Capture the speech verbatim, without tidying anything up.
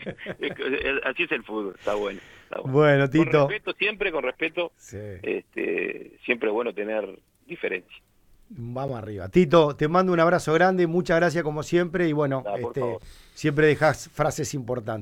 Así es el fútbol, está bueno. Está bueno. Bueno, Tito. Con respeto, siempre con respeto, Sí. este, siempre es bueno tener diferencia. Vamos arriba. Tito, te mando un abrazo grande, muchas gracias como siempre y bueno, Nada, por este, favor. siempre dejas frases importantes.